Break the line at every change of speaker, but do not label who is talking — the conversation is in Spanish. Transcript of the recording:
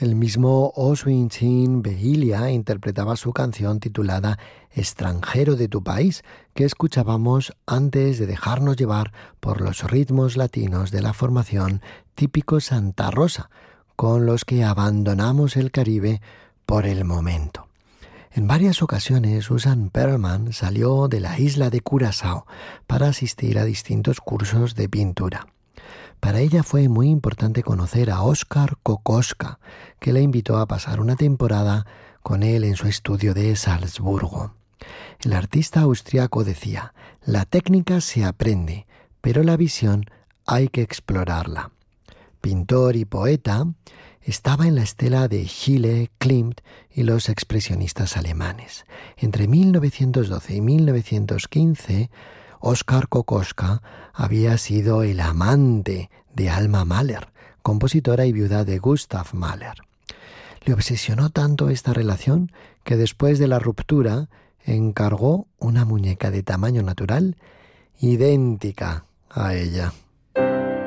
El mismo Oswin Behilia interpretaba su canción titulada Extranjero de tu país, que escuchábamos antes de dejarnos llevar por los ritmos latinos de la formación típico Santa Rosa, con los que abandonamos el Caribe por el momento. En varias ocasiones Susan Perlman salió de la isla de Curazao para asistir a distintos cursos de pintura. Para ella fue muy importante conocer a Oskar Kokoschka, que la invitó a pasar una temporada con él en su estudio de Salzburgo. El artista austriaco decía: la técnica se aprende, pero la visión hay que explorarla. Pintor y poeta, estaba en la estela de Schiele, Klimt y los expresionistas alemanes. Entre 1912 y 1915, Oskar Kokoschka había sido el amante de Alma Mahler, compositora y viuda de Gustav Mahler. Le obsesionó tanto esta relación que después de la ruptura encargó una muñeca de tamaño natural idéntica a ella.